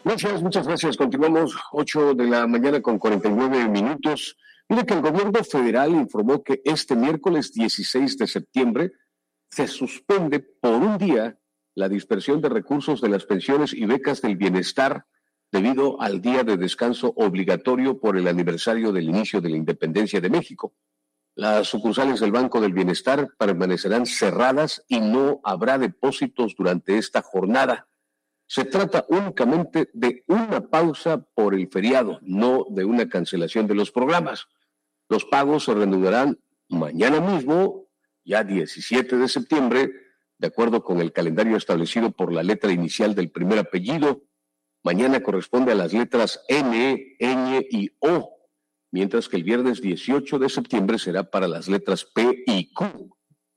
Muchas gracias. Continuamos 8 de la mañana con 49 minutos. Mire que el gobierno federal informó que este miércoles 16 de septiembre se suspende por un día la dispersión de recursos de las pensiones y becas del bienestar debido al día de descanso obligatorio por el aniversario del inicio de la independencia de México. Las sucursales del Banco del Bienestar permanecerán cerradas y no habrá depósitos durante esta jornada. Se trata únicamente de una pausa por el feriado, no de una cancelación de los programas. Los pagos se reanudarán mañana mismo, ya 17 de septiembre, de acuerdo con el calendario establecido por la letra inicial del primer apellido. Mañana corresponde a las letras N, Ñ y O, mientras que el viernes 18 de septiembre será para las letras P y Q.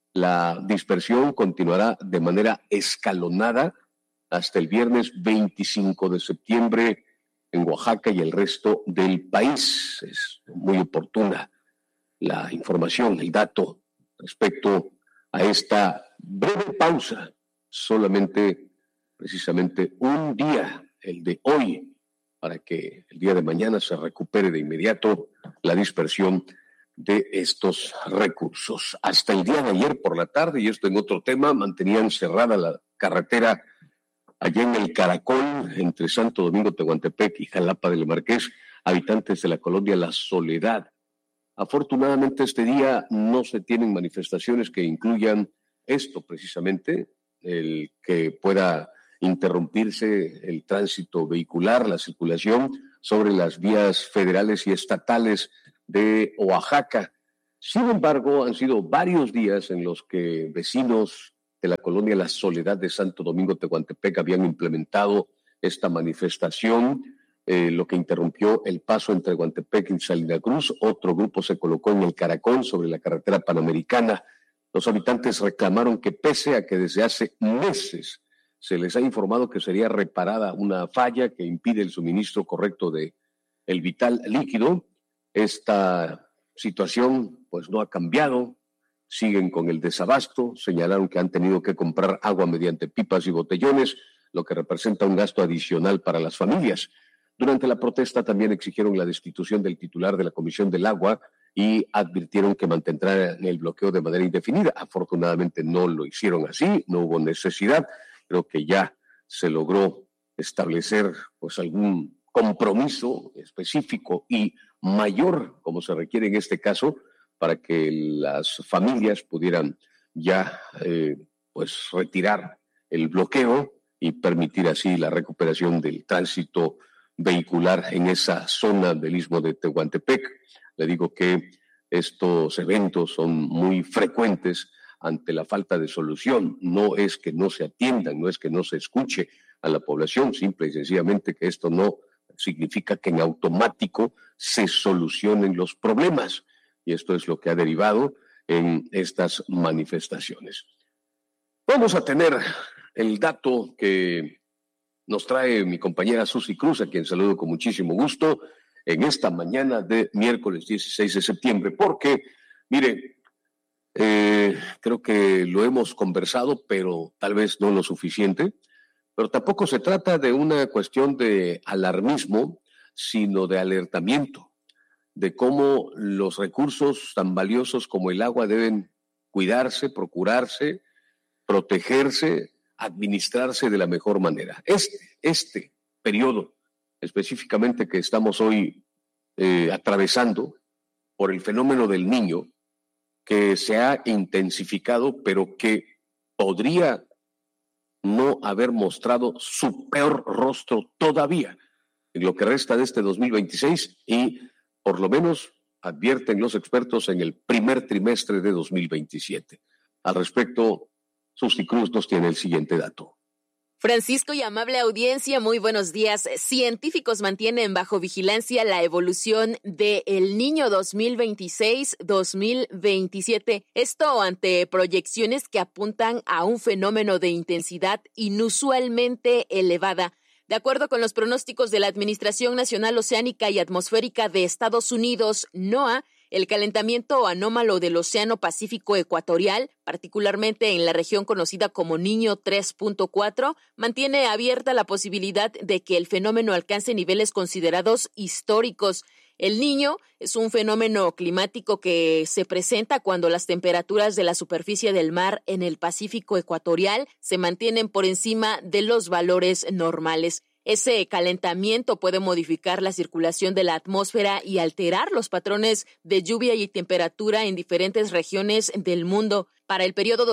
La dispersión continuará de manera escalonada hasta el viernes 25 de septiembre en Oaxaca y el resto del país. Es muy oportuna la información, el dato respecto a esta breve pausa, solamente precisamente un día, el de hoy, para que el día de mañana se recupere de inmediato la dispersión de estos recursos. Hasta el día de ayer por la tarde, y esto en otro tema, mantenían cerrada la carretera allá en el Caracol, entre Santo Domingo, Tehuantepec y Jalapa del Marqués, habitantes de la colonia La Soledad. Afortunadamente este día no se tienen manifestaciones que incluyan esto precisamente, el que pueda interrumpirse el tránsito vehicular, la circulación sobre las vías federales y estatales de Oaxaca. Sin embargo, han sido varios días en los que vecinos de la colonia La Soledad de Santo Domingo, Tehuantepec, habían implementado esta manifestación, lo que interrumpió el paso entre Tehuantepec y Salina Cruz. Otro grupo se colocó en el Caracol sobre la carretera panamericana. Los habitantes reclamaron que pese a que desde hace meses se les ha informado que sería reparada una falla que impide el suministro correcto de el vital líquido, esta situación pues no ha cambiado. Siguen con el desabasto, señalaron que han tenido que comprar agua mediante pipas y botellones, lo que representa un gasto adicional para las familias. Durante la protesta también exigieron la destitución del titular de la Comisión del Agua y advirtieron que mantendrán el bloqueo de manera indefinida. Afortunadamente no lo hicieron así, no hubo necesidad. Creo que ya se logró establecer pues algún compromiso específico y mayor, como se requiere en este caso, para que las familias pudieran ya pues retirar el bloqueo y permitir así la recuperación del tránsito vehicular en esa zona del Istmo de Tehuantepec. Le digo que estos eventos son muy frecuentes ante la falta de solución. No es que no se atiendan, no es que no se escuche a la población, simple y sencillamente que esto no significa que en automático se solucionen los problemas. Y esto es lo que ha derivado en estas manifestaciones. Vamos a tener el dato que nos trae mi compañera Susi Cruz, a quien saludo con muchísimo gusto en esta mañana de miércoles 16 de septiembre, porque, mire, creo que lo hemos conversado, pero tal vez no lo suficiente, pero tampoco se trata de una cuestión de alarmismo, sino de alertamiento, de cómo los recursos tan valiosos como el agua deben cuidarse, procurarse, protegerse, administrarse de la mejor manera. Este periodo específicamente que estamos hoy atravesando por el fenómeno del Niño, que se ha intensificado, pero que podría no haber mostrado su peor rostro todavía en lo que resta de este 2026 y por lo menos advierten los expertos en el primer trimestre de 2027. Al respecto, Susi Cruz nos tiene el siguiente dato. Francisco y amable audiencia, muy buenos días. Científicos mantienen bajo vigilancia la evolución de El Niño 2026-2027. Esto ante proyecciones que apuntan a un fenómeno de intensidad inusualmente elevada. De acuerdo con los pronósticos de la Administración Nacional Oceánica y Atmosférica de Estados Unidos, NOAA, El calentamiento anómalo del Océano Pacífico Ecuatorial, particularmente en la región conocida como Niño 3.4, mantiene abierta la posibilidad de que el fenómeno alcance niveles considerados históricos. El Niño es un fenómeno climático que se presenta cuando las temperaturas de la superficie del mar en el Pacífico Ecuatorial se mantienen por encima de los valores normales. Ese calentamiento puede modificar la circulación de la atmósfera y alterar los patrones de lluvia y temperatura en diferentes regiones del mundo. Para el periodo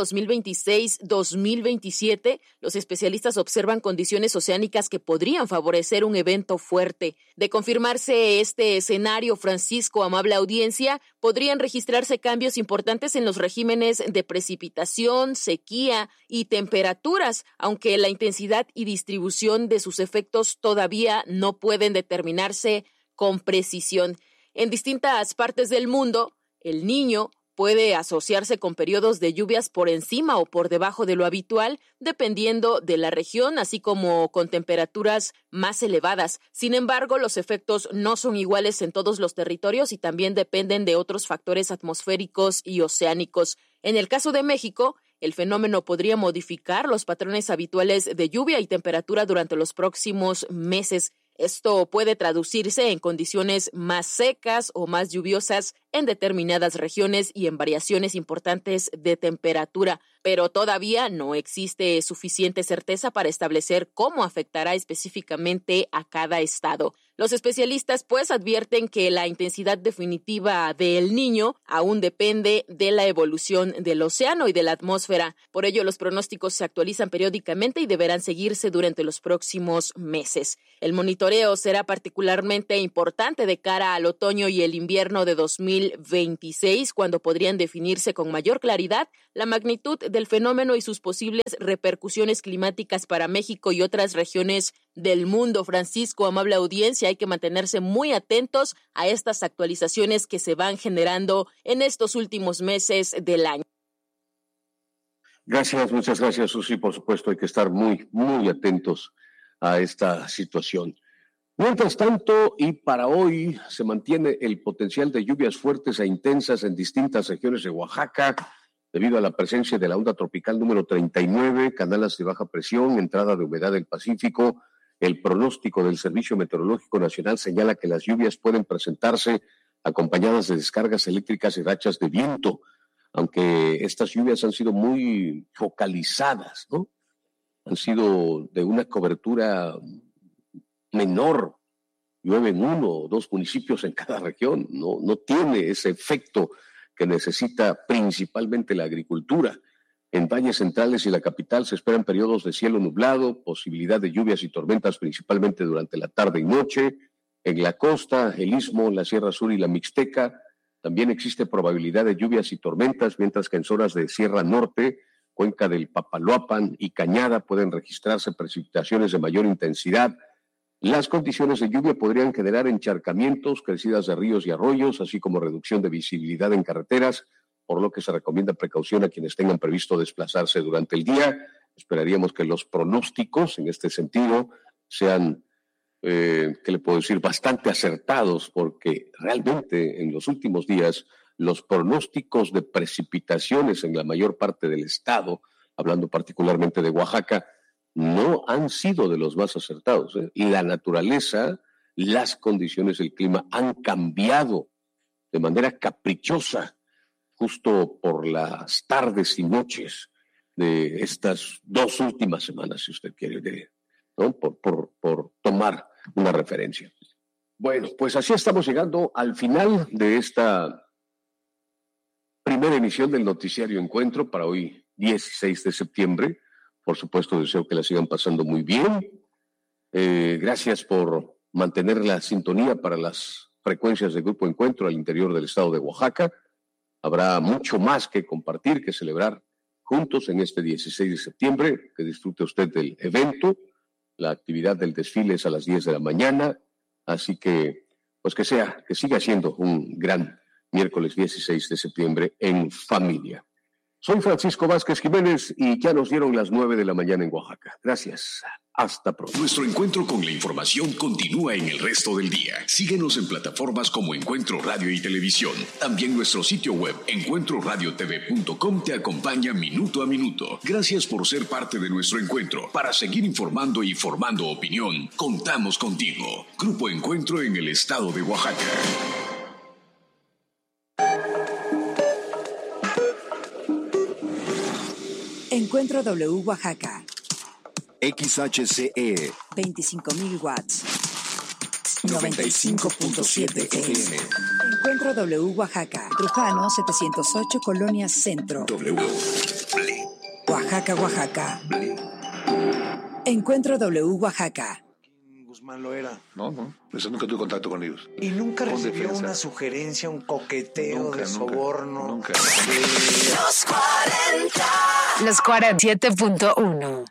2026-2027, los especialistas observan condiciones oceánicas que podrían favorecer un evento fuerte. De confirmarse este escenario, Francisco, amable audiencia, podrían registrarse cambios importantes en los regímenes de precipitación, sequía y temperaturas, aunque la intensidad y distribución de sus efectos todavía no pueden determinarse con precisión. En distintas partes del mundo, el Niño puede asociarse con periodos de lluvias por encima o por debajo de lo habitual, dependiendo de la región, así como con temperaturas más elevadas. Sin embargo, los efectos no son iguales en todos los territorios y también dependen de otros factores atmosféricos y oceánicos. En el caso de México, el fenómeno podría modificar los patrones habituales de lluvia y temperatura durante los próximos meses. Esto puede traducirse en condiciones más secas o más lluviosas en determinadas regiones y en variaciones importantes de temperatura, pero todavía no existe suficiente certeza para establecer cómo afectará específicamente a cada estado. Los especialistas pues advierten que la intensidad definitiva del Niño aún depende de la evolución del océano y de la atmósfera. Por ello, los pronósticos se actualizan periódicamente y deberán seguirse durante los próximos meses. El monitoreo será particularmente importante de cara al otoño y el invierno de 2026, cuando podrían definirse con mayor claridad la magnitud del fenómeno y sus posibles repercusiones climáticas para México y otras regiones del mundo. Francisco, amable audiencia, hay que mantenerse muy atentos a estas actualizaciones que se van generando en estos últimos meses del año. Gracias, muchas gracias, Susi. Por supuesto, hay que estar muy, muy atentos a esta situación. Mientras tanto, y para hoy, se mantiene el potencial de lluvias fuertes e intensas en distintas regiones de Oaxaca, debido a la presencia de la onda tropical número 39, canales de baja presión, entrada de humedad del Pacífico. El pronóstico del Servicio Meteorológico Nacional señala que las lluvias pueden presentarse acompañadas de descargas eléctricas y rachas de viento, aunque estas lluvias han sido muy focalizadas, ¿no? Han sido de una cobertura menor, llueve en 1 o 2 municipios en cada región, no tiene ese efecto que necesita principalmente la agricultura. En valles centrales y la capital se esperan periodos de cielo nublado, posibilidad de lluvias y tormentas principalmente durante la tarde y noche. En la costa, el Istmo, la Sierra Sur y la Mixteca también existe probabilidad de lluvias y tormentas, mientras que en zonas de Sierra Norte, Cuenca del Papaloapan y Cañada pueden registrarse precipitaciones de mayor intensidad. Las condiciones de lluvia podrían generar encharcamientos, crecidas de ríos y arroyos, así como reducción de visibilidad en carreteras, por lo que se recomienda precaución a quienes tengan previsto desplazarse durante el día. Esperaríamos que los pronósticos en este sentido sean, ¿qué le puedo decir?, bastante acertados, porque realmente en los últimos días los pronósticos de precipitaciones en la mayor parte del estado, hablando particularmente de Oaxaca, no han sido de los más acertados. Y la naturaleza, las condiciones del clima han cambiado de manera caprichosa justo por las tardes y noches de estas 2 últimas semanas, si usted quiere, ¿no? Por tomar una referencia. Bueno, pues así estamos llegando al final de esta primera emisión del Noticiario Encuentro para hoy, 16 de septiembre. Por supuesto, deseo que la sigan pasando muy bien. Gracias por mantener la sintonía para las frecuencias de Grupo Encuentro al interior del estado de Oaxaca. Habrá mucho más que compartir, que celebrar juntos en este 16 de septiembre. Que disfrute usted del evento. La actividad del desfile es a las 10 de la mañana. Así que, pues que siga siendo un gran miércoles 16 de septiembre en familia. Soy Francisco Vázquez Jiménez y ya nos dieron las 9 de la mañana en Oaxaca. Gracias. Hasta pronto. Nuestro encuentro con la información continúa en el resto del día. Síguenos en plataformas como Encuentro Radio y Televisión. También nuestro sitio web encuentroradiotv.com te acompaña minuto a minuto. Gracias por ser parte de nuestro encuentro. Para seguir informando y formando opinión, contamos contigo. Grupo Encuentro en el estado de Oaxaca. Encuentro W Oaxaca. XHCE 25.000 watts. 95.7 FM. Encuentro W Oaxaca. Trujano 708 Colonia Centro. W. Oaxaca, Oaxaca. Encuentro W Oaxaca. Guzmán lo era. No. Eso nunca tuve contacto con ellos. Y nunca Con recibió defensa. una sugerencia, un coqueteo de soborno. Nunca. Los 40. Los 47.1.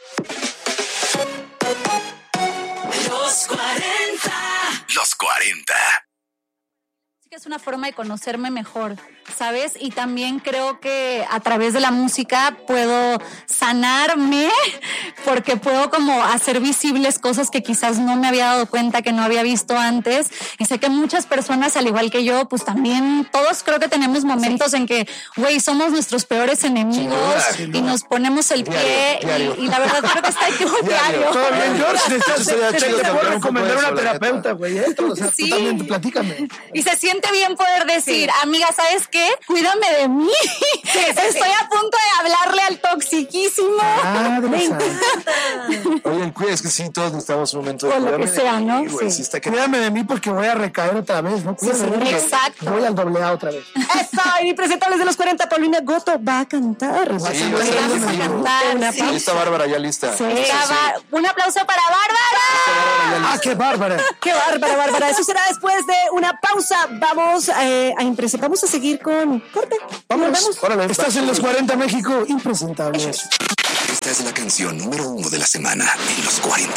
Los 40. Los 40. Es una forma de conocerme mejor, ¿sabes? Y también creo que a través de la música puedo sanarme porque puedo como hacer visibles cosas que quizás no me había dado cuenta, que no había visto antes. Y sé que muchas personas, al igual que yo, pues también todos creo que tenemos momentos en que, güey, somos nuestros peores enemigos y nos ponemos el pie y la verdad creo que está aquí diario. Todo bien, George. Te puedo recomendar una terapeuta, güey. O sea, Sí. tú también, platícame. Y se siente bien poder decir, amiga, ¿sabes qué? Cuídame de mí. Estoy a punto de hablarle al toxiquísimo. Oye, es que sí, todos necesitamos un momento de O lo cuidarme que sea, ¿no? de mí, güey. Sí. Sí está que... Cuídame de mí porque voy a recaer otra vez, ¿no? Cuídame de mí. Exacto. Voy al doble A otra vez. Eso, y presentables de los 40, Paulina Goto va a cantar. Sí, Vamos a cantar. Sí. Ahí está Bárbara, ya lista. Sí. Un aplauso para Bárbara. ¡Ah, qué bárbara! ¡Qué bárbara, bárbara! Eso será después de una pausa. Vamos vamos a seguir con corte. Vamos. Órale, estás en los 40 México. Impresentables. Esta es la canción número 1 de la semana en los 40.